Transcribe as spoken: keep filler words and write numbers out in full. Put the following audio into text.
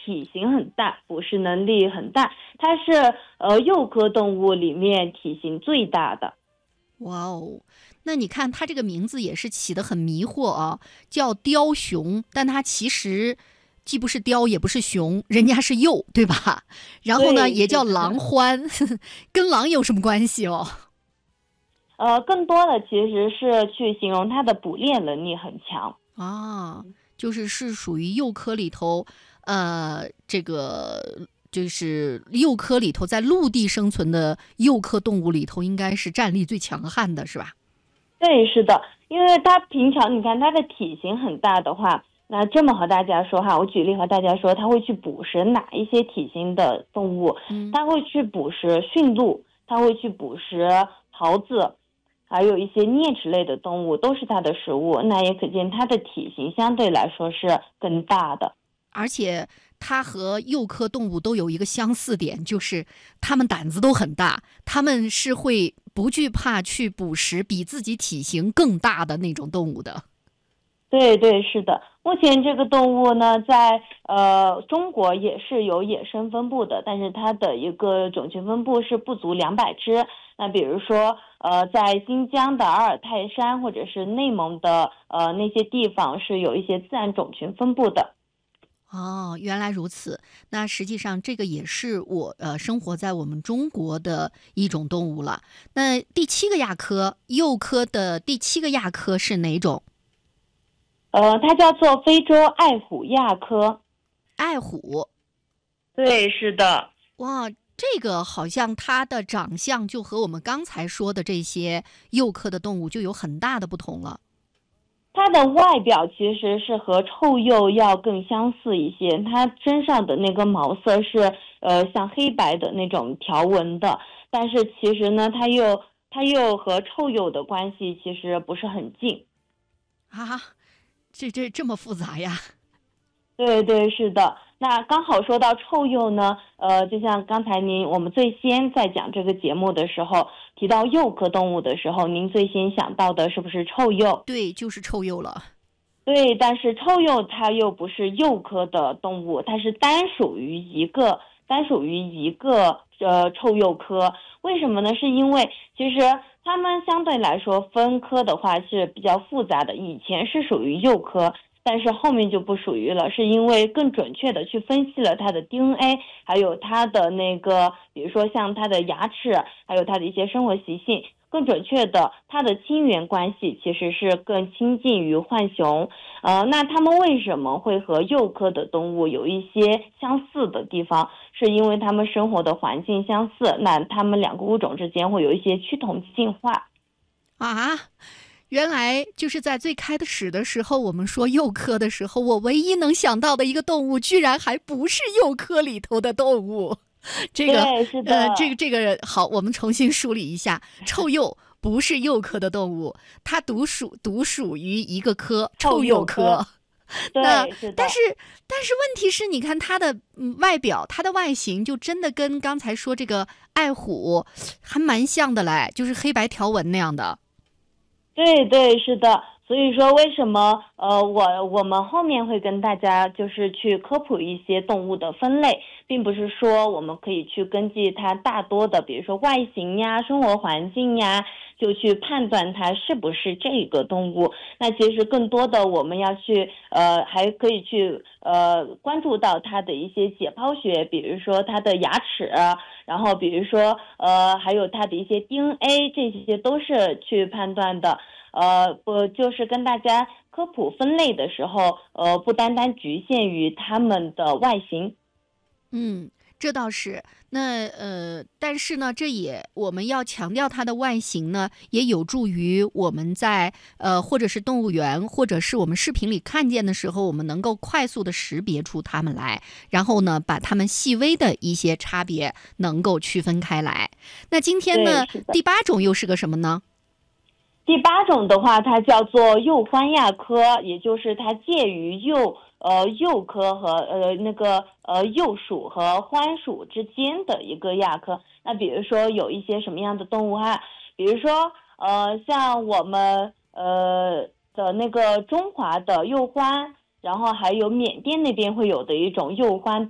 体型很大，捕食能力很大，它是呃鼬科动物里面体型最大的。 哇哦，那你看它这个名字也是起得很迷惑啊，叫雕熊，但它其实既不是雕也不是熊，人家是鼬，对吧？然后呢， 对， 也叫是的。 狼獾，跟狼有什么关系哦？ 呃，更多的其实是去形容它的捕猎能力很强。 啊，就是是属于鼬科里头，呃，这个就是鼬科里头在陆地生存的鼬科动物里头，应该是战力最强悍的，是吧？ 对，是的，因为它平常你看它的体型很大的话，那这么和大家说哈，我举例和大家说，它会去捕食哪一些体型的动物？ 嗯。 它会去捕食驯鹿，它会去捕食狍子，还有一些啮齿类的动物都是它的食物。那也可见它的体型相对来说是更大的。 而且它和鼬科动物都有一个相似点，就是它们胆子都很大，它们是会不惧怕去捕食比自己体型更大的那种动物的。 对对，是的。目前这个动物呢，在呃中国也是有野生分布的，但是它的一个种群分布是不足两百只。那比如说，呃，在新疆的阿尔泰山或者是内蒙的呃那些地方是有一些自然种群分布的。 哦，原来如此。那实际上这个也是我呃生活在我们中国的一种动物了。那第七个亚科，鼬科的第七个亚科是哪种？ 呃，它叫做非洲爱虎亚科。 爱虎。 对，是的。 哇，这个好像它的长相就和我们刚才说的这些鼬科的动物就有很大的不同了。 它的外表其实是和臭鼬要更相似一些，它身上的那个毛色是呃像黑白的那种条纹的，但是其实呢，它又它又和臭鼬的关系其实不是很近。 啊，这这这么复杂呀？ 对对，是的。那刚好说到臭鼬呢，呃，就像刚才您我们最先在讲这个节目的时候提到鼬科动物的时候，您最先想到的是不是臭鼬？ 对，就是臭鼬了。 对，但是臭鼬它又不是鼬科的动物，它是单属于一个单属于一个呃臭鼬科。为什么呢？是因为其实它们相对来说分科的话是比较复杂的，以前是属于鼬科。但是后面就不属于了，是因为更准确的去分析了它的 D N A， 还有它的那个，比如说像它的牙齿，还有它的一些生活习性，更准确的，它的亲缘关系其实是更亲近于浣熊。呃，那它们为什么会和鼬科的动物有一些相似的地方？是因为它们生活的环境相似，那它们两个物种之间会有一些趋同进化。 啊？原来就是在最开始的时候，我们说鼬科的时候，我唯一能想到的一个动物，居然还不是鼬科里头的动物。这个， 对，是的。 呃，这个这个好，我们重新梳理一下，臭鼬不是鼬科的动物，它独属独属于一个科，臭鼬科。那对，是的。 但是但是问题是，你看它的嗯外表，它的外形就真的跟刚才说这个爱虎还蛮像的嘞，就是黑白条纹那样的。 对对，是的。所以说为什么呃我我们后面会跟大家就是去科普一些动物的分类，并不是说我们可以去根据它大多的比如说外形呀、生活环境呀，就去判断它是不是这个动物。那其实更多的我们要去呃还可以去呃关注到它的一些解剖学，比如说它的牙齿，然后比如说呃还有它的一些 D N A， 这些都是去判断的。呃，不，就是跟大家科普分类的时候，呃，不单单局限于它们的外形。 嗯，这倒是。那呃，但是呢，这也我们要强调它的外形呢，也有助于我们在呃，或者是动物园，或者是我们视频里看见的时候，我们能够快速的识别出它们来，然后呢，把它们细微的一些差别能够区分开来。那今天呢，第八种又是个什么呢？ 第八种的话，它叫做鼬獾亚科，也就是它介于鼬呃鼬科和呃那个呃鼬属和獾属之间的一个亚科。那比如说有一些什么样的动物哈？比如说呃像我们呃的那个中华的鼬獾，然后还有缅甸那边会有的一种鼬獾